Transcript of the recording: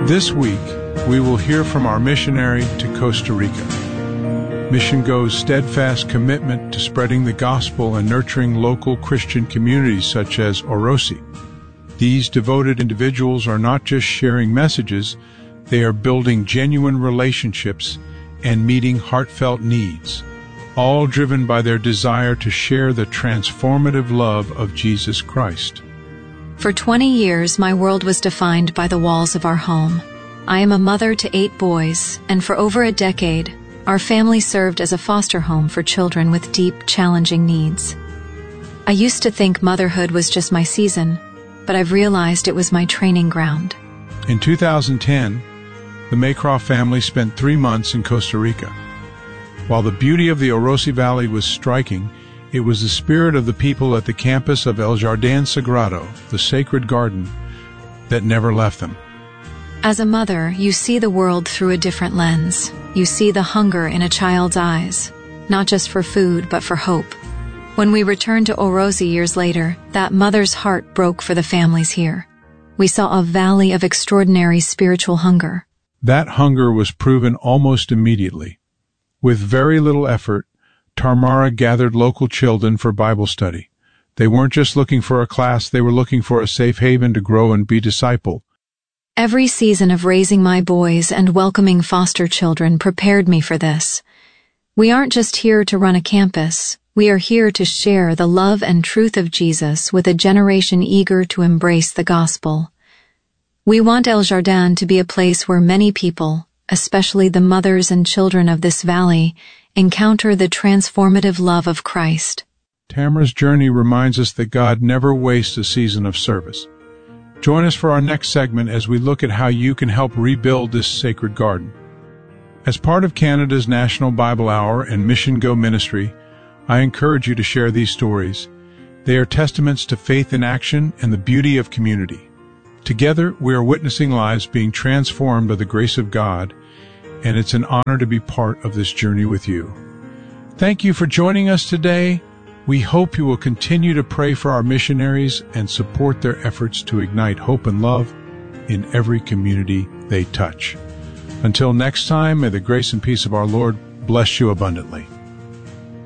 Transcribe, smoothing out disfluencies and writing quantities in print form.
This week, we will hear from our missionary to Costa Rica. Mission Go's steadfast commitment to spreading the gospel and nurturing local Christian communities such as Orosi. These devoted individuals are not just sharing messages, they are building genuine relationships and meeting heartfelt needs, all driven by their desire to share the transformative love of Jesus Christ. For 20 years, my world was defined by the walls of our home. I am a mother to 8 boys, and for over a decade, our family served as a foster home for children with deep, challenging needs. I used to think motherhood was just my season, but I've realized it was my training ground. In 2010, the Maycroft family spent 3 months in Costa Rica. While the beauty of the Orosi Valley was striking, it was the spirit of the people at the campus of El Jardín Sagrado, the sacred garden, that never left them. As a mother, you see the world through a different lens. You see the hunger in a child's eyes, not just for food, but for hope. When we returned to Orosi years later, that mother's heart broke for the families here. We saw a valley of extraordinary spiritual hunger. That hunger was proven almost immediately. With very little effort, Tarmara gathered local children for Bible study. They weren't just looking for a class, they were looking for a safe haven to grow and be discipled. Every season of raising my boys and welcoming foster children prepared me for this. We aren't just here to run a campus. We are here to share the love and truth of Jesus with a generation eager to embrace the gospel. We want El Jardín to be a place where many people, especially the mothers and children of this valley, encounter the transformative love of Christ. Tamara's journey reminds us that God never wastes a season of service. Join us for our next segment as we look at how you can help rebuild this sacred garden. As part of Canada's National Bible Hour and Mission Go ministry, I encourage you to share these stories. They are testaments to faith in action and the beauty of community. Together, we are witnessing lives being transformed by the grace of God, and it's an honor to be part of this journey with you. Thank you for joining us today. We hope you will continue to pray for our missionaries and support their efforts to ignite hope and love in every community they touch. Until next time, may the grace and peace of our Lord bless you abundantly.